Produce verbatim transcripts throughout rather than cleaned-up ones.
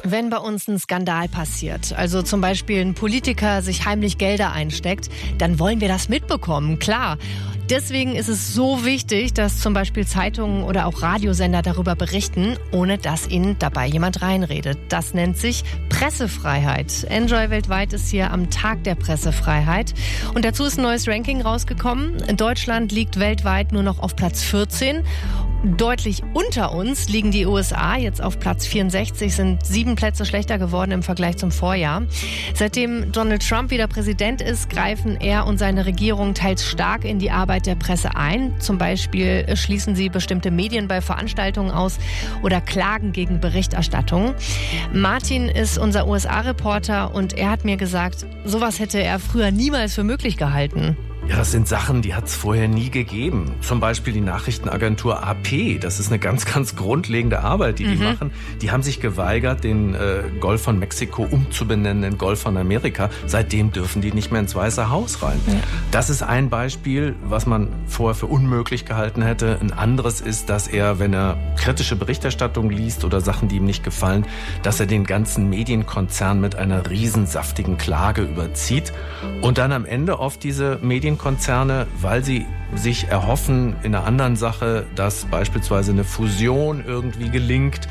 Wenn bei uns ein Skandal passiert, also zum Beispiel ein Politiker sich heimlich Gelder einsteckt, dann wollen wir das mitbekommen, klar. Deswegen ist es so wichtig, dass zum Beispiel Zeitungen oder auch Radiosender darüber berichten, ohne dass ihnen dabei jemand reinredet. Das nennt sich Pressefreiheit. Enjoy weltweit ist hier am Tag der Pressefreiheit. Und dazu ist ein neues Ranking rausgekommen. Deutschland liegt weltweit nur noch auf Platz vierzehn. Deutlich unter uns liegen die U S A, jetzt auf Platz vierundsechzig, sind sieben Plätze schlechter geworden im Vergleich zum Vorjahr. Seitdem Donald Trump wieder Präsident ist, greifen er und seine Regierung teils stark in die Arbeit der Presse ein. Zum Beispiel schließen sie bestimmte Medien bei Veranstaltungen aus oder klagen gegen Berichterstattung. Martin ist unser U S A-Reporter und er hat mir gesagt, sowas hätte er früher niemals für möglich gehalten. Ja, das sind Sachen, die hat es vorher nie gegeben. Zum Beispiel die Nachrichtenagentur A P. Das ist eine ganz, ganz grundlegende Arbeit, die die mhm. machen. Die haben sich geweigert, den äh, Golf von Mexiko umzubenennen in Golf von Amerika. Seitdem dürfen die nicht mehr ins Weiße Haus rein. Ja. Das ist ein Beispiel, was man vorher für unmöglich gehalten hätte. Ein anderes ist, dass er, wenn er kritische Berichterstattung liest oder Sachen, die ihm nicht gefallen, dass er den ganzen Medienkonzern mit einer riesensaftigen Klage überzieht und dann am Ende oft diese Medien Konzerne, weil sie sich erhoffen in einer anderen Sache, dass beispielsweise eine Fusion irgendwie gelingt.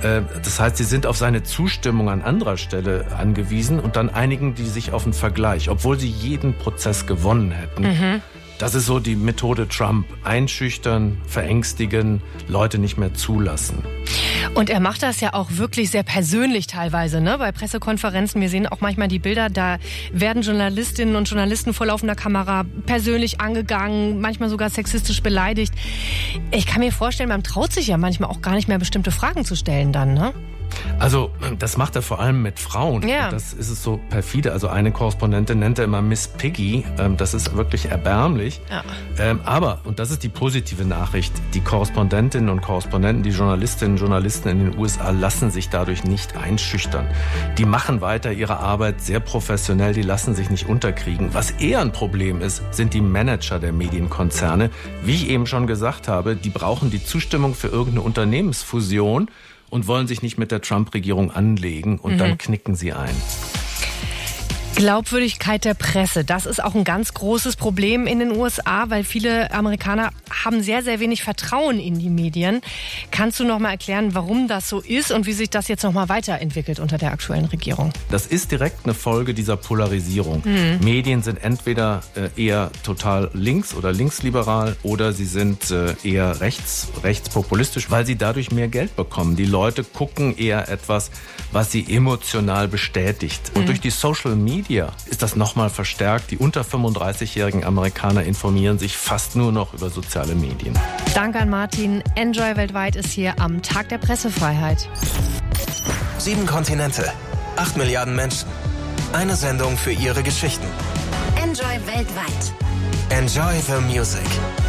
Das heißt, sie sind auf seine Zustimmung an anderer Stelle angewiesen und dann einigen die sich auf einen Vergleich, obwohl sie jeden Prozess gewonnen hätten. Mhm. Das ist so die Methode Trump. Einschüchtern, verängstigen, Leute nicht mehr zulassen. Und er macht das ja auch wirklich sehr persönlich teilweise, ne? Bei Pressekonferenzen. Wir sehen auch manchmal die Bilder, da werden Journalistinnen und Journalisten vor laufender Kamera persönlich angegangen, manchmal sogar sexistisch beleidigt. Ich kann mir vorstellen, man traut sich ja manchmal auch gar nicht mehr, bestimmte Fragen zu stellen dann, ne? Also das macht er vor allem mit Frauen. Ja. Das ist es so perfide. Also eine Korrespondentin nennt er immer Miss Piggy. Das ist wirklich erbärmlich. Ja. Aber, und das ist die positive Nachricht, die Korrespondentinnen und Korrespondenten, die Journalistinnen und Journalisten in den U S A lassen sich dadurch nicht einschüchtern. Die machen weiter ihre Arbeit sehr professionell, die lassen sich nicht unterkriegen. Was eher ein Problem ist, sind die Manager der Medienkonzerne. Wie ich eben schon gesagt habe, die brauchen die Zustimmung für irgendeine Unternehmensfusion und wollen sich nicht mit der Trump-Regierung anlegen und mhm. dann knicken sie ein. Glaubwürdigkeit der Presse, das ist auch ein ganz großes Problem in den U S A, weil viele Amerikaner haben sehr, sehr wenig Vertrauen in die Medien. Kannst du noch mal erklären, warum das so ist und wie sich das jetzt noch mal weiterentwickelt unter der aktuellen Regierung? Das ist direkt eine Folge dieser Polarisierung. Mhm. Medien sind entweder eher total links oder linksliberal oder sie sind eher rechts, rechtspopulistisch, weil sie dadurch mehr Geld bekommen. Die Leute gucken eher etwas, was sie emotional bestätigt. Und mhm. durch die Social Media ist das nochmal verstärkt. Die unter fünfunddreißigjährigen Amerikaner informieren sich fast nur noch über soziale Medien. Danke an Martin. Enjoy weltweit ist hier am Tag der Pressefreiheit. Sieben Kontinente, acht Milliarden Menschen. Eine Sendung für ihre Geschichten. Enjoy weltweit. Enjoy the music.